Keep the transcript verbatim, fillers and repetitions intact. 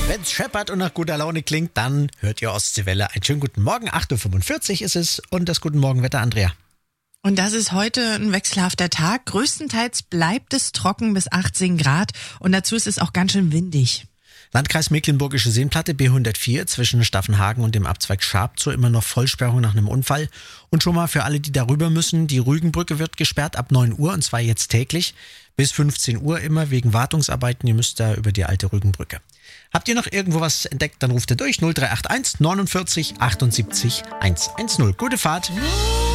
Wenn's scheppert und nach guter Laune klingt, dann hört ihr Ostseewelle. Einen schönen guten Morgen, acht Uhr fünfundvierzig ist es und das Guten Morgenwetter, Andrea. Und das ist heute ein wechselhafter Tag. Größtenteils bleibt es trocken bis achtzehn Grad und dazu ist es auch ganz schön windig. Landkreis Mecklenburgische Seenplatte B hundertvier zwischen Staffenhagen und dem Abzweig Schabzow immer noch Vollsperrung nach einem Unfall. Und schon mal für alle, die darüber müssen, die Rügenbrücke wird gesperrt ab neun Uhr und zwar jetzt täglich bis fünfzehn Uhr immer wegen Wartungsarbeiten. Ihr müsst da über die alte Rügenbrücke. Habt ihr noch irgendwo was entdeckt, dann ruft ihr durch null drei acht eins neunundvierzig achtundsiebzig hundertzehn. Gute Fahrt!